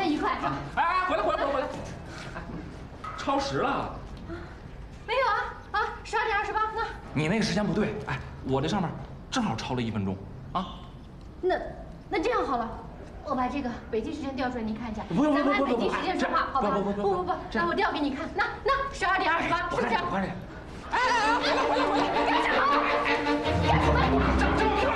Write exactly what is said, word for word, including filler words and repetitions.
餐愉快啊！ 哎哎，回来回来回来回来！超时了。 没有啊啊，十二点二十八，那你那个时间不对，哎，我这上面正好超了一分钟啊。 那那这样好了。 我把这个北京时间调出来，您看一下。 不用不用咱们不用按北京时间说话，好吧？ 不不不不不不，那我调给你看。那那十二点二十八，是不是？ 快点！ 哎哎哎，回来回来回来！干什么？干什么？